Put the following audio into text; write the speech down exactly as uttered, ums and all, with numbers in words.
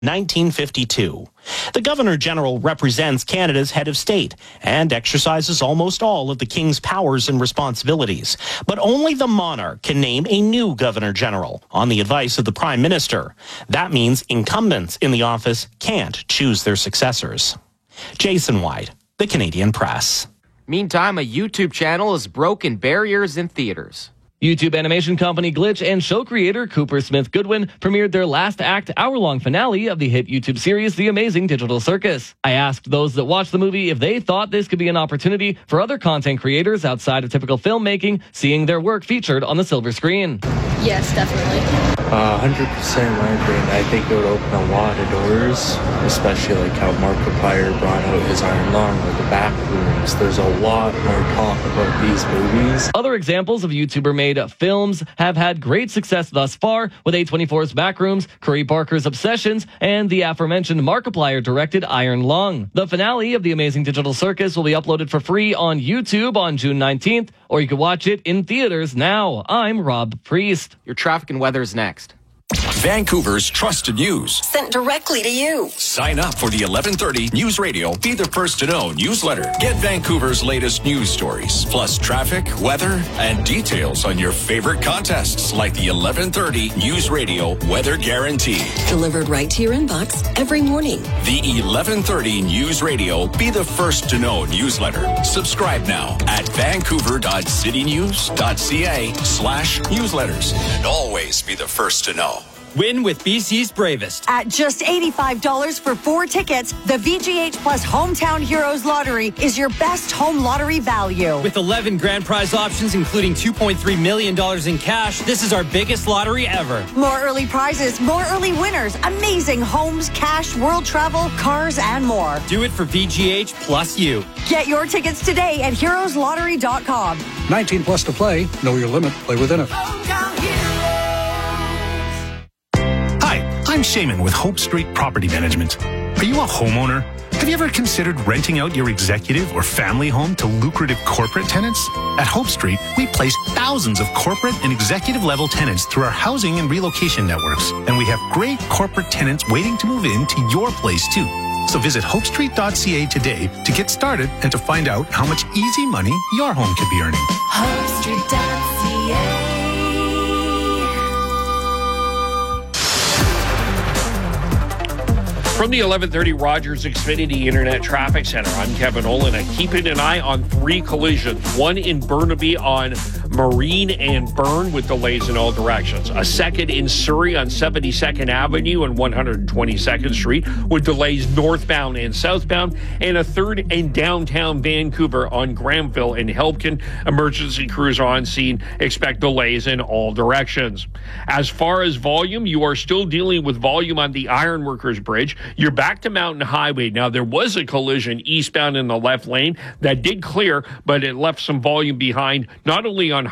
nineteen fifty-two. The Governor-General represents Canada's head of state and exercises almost all of the King's powers and responsibilities. But only the monarch can name a new Governor-General on the advice of the Prime Minister. That means incumbents in the office can't choose their successors. Jason White, The Canadian Press. Meantime, a YouTube channel has broken barriers in theaters. YouTube animation company Glitch and show creator Cooper Smith Goodwin premiered their last act hour-long finale of the hit YouTube series The Amazing Digital Circus. I asked those that watched the movie if they thought this could be an opportunity for other content creators outside of typical filmmaking seeing their work featured on the silver screen. Yes, definitely. Uh, one hundred percent in my opinion. I think it would open a lot of doors, especially like how Markiplier brought out his Iron Lung with the back rooms. There's a lot more talk about these movies. Other examples of YouTuber-made films have had great success thus far, with A twenty-four's Backrooms, Curry Barker's Obsessions, and the aforementioned Markiplier-directed Iron Lung. The finale of The Amazing Digital Circus will be uploaded for free on YouTube on June nineteenth, or you can watch it in theaters now. I'm Rob Priest. Your traffic and weather is next. Vancouver's trusted news. Sent directly to you. Sign up for the eleven thirty News Radio Be the First to Know newsletter. Get Vancouver's latest news stories, plus traffic, weather, and details on your favorite contests like the eleven thirty News Radio Weather Guarantee. Delivered right to your inbox every morning. The eleven thirty News Radio Be the First to Know newsletter. Subscribe now at vancouver.citynews.ca slash newsletters. And always be the first to know. Win with B C's Bravest. At just eighty-five dollars for four tickets, the V G H Plus Hometown Heroes Lottery is your best home lottery value. With eleven grand prize options, including two point three million dollars in cash, this is our biggest lottery ever. More early prizes, more early winners, amazing homes, cash, world travel, cars, and more. Do it for V G H plus you. Get your tickets today at heroes lottery dot com. nineteen plus to play. Know your limit. Play within it. I'm Shaman with Hope Street Property Management. Are you a homeowner? Have you ever considered renting out your executive or family home to lucrative corporate tenants? At Hope Street, we place thousands of corporate and executive level tenants through our housing and relocation networks. And we have great corporate tenants waiting to move into your place too. So visit hope street dot c a today to get started and to find out how much easy money your home could be earning. hope street dot c a From the eleven thirty Rogers Xfinity Internet Traffic Center, I'm Kevin Olin. And keeping an eye on three collisions. One in Burnaby on Marine and Burn with delays in all directions. A second in Surrey on seventy-second Avenue and one hundred twenty-second Street with delays northbound and southbound. And a third in downtown Vancouver on Granville and Helpkin. Emergency crews are on scene. Expect delays in all directions. As far as volume, you are still dealing with volume on the Ironworkers Bridge. You're back to Mountain Highway. Now, there was a collision eastbound in the left lane that did clear, but it left some volume behind, not only on